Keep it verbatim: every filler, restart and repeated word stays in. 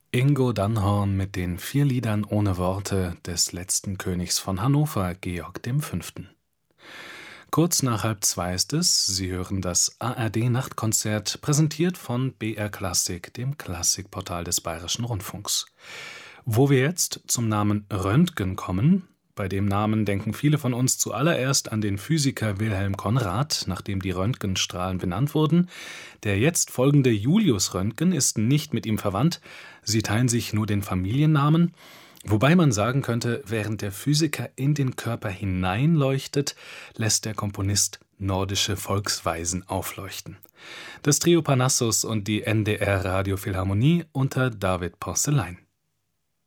Ingo Dannhorn mit den vier Liedern ohne Worte des letzten Königs von Hannover, Georg dem Fünften. Kurz nach halb zwei ist es. Sie hören das A R D-Nachtkonzert, präsentiert von B R Klassik, dem Klassikportal des Bayerischen Rundfunks. Wo wir jetzt zum Namen Röntgen kommen. Bei dem Namen denken viele von uns zuallererst an den Physiker Wilhelm Konrad, nach dem die Röntgenstrahlen benannt wurden. Der jetzt folgende Julius Röntgen ist nicht mit ihm verwandt. Sie teilen sich nur den Familiennamen. Wobei man sagen könnte, während der Physiker in den Körper hineinleuchtet, lässt der Komponist nordische Volksweisen aufleuchten. Das Trio Parnassus und die N D R Radiophilharmonie unter David Porcelein.